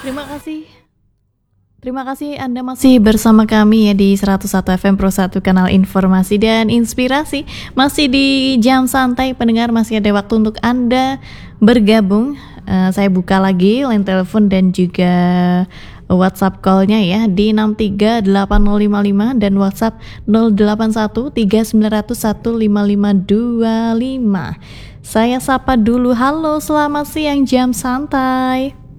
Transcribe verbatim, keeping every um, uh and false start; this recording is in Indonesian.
Terima kasih. Terima kasih Anda masih bersama kami ya di seratus satu F M Pro satu, kanal informasi dan inspirasi. Masih di jam santai pendengar, masih ada waktu untuk Anda bergabung. Uh, saya buka lagi line telepon dan juga WhatsApp call-nya ya di enam tiga delapan nol lima lima dan WhatsApp nol delapan satu tiga sembilan nol satu lima lima dua lima. Saya sapa dulu. Halo, selamat siang jam santai.